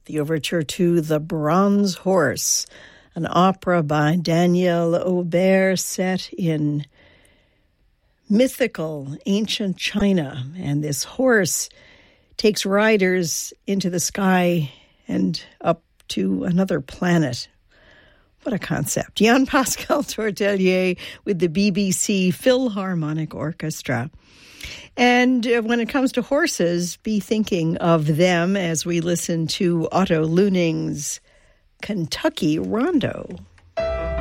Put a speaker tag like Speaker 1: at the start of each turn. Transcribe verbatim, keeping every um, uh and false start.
Speaker 1: the overture to The Bronze Horse, an opera by Daniel Aubert set in mythical ancient China. And this horse takes riders into the sky and up to another planet. What a concept. Jean-Pascal Tortelier with the B B C Philharmonic Orchestra. And uh, when it comes to horses, be thinking of them as we listen to Otto Luning's Kentucky Rondo.